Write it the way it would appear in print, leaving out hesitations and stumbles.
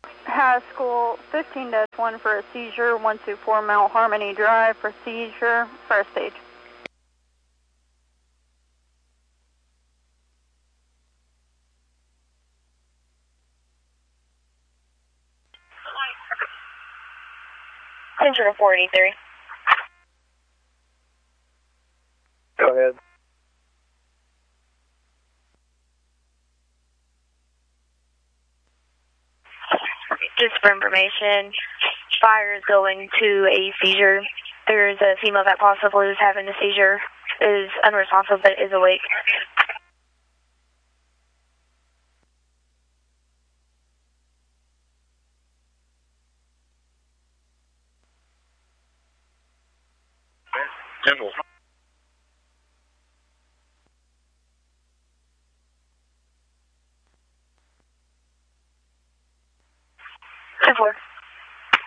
Haskell 15-1 for a seizure, 124 Mount Harmony Drive for seizure, first stage. Control 483. Go ahead. Just for information, fire is going to a seizure. There's a female that possibly is having a seizure, is unresponsive but is awake. Temple. 10-4.